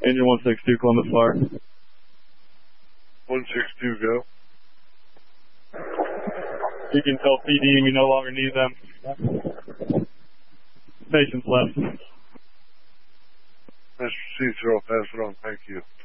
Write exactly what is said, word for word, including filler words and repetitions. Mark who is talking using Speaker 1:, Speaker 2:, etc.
Speaker 1: Engine one six two, Columbus Fire.
Speaker 2: one six two, go.
Speaker 1: You can tell P D we no longer need them. Station's left.
Speaker 2: Mister Cicero, pass it on. Thank you.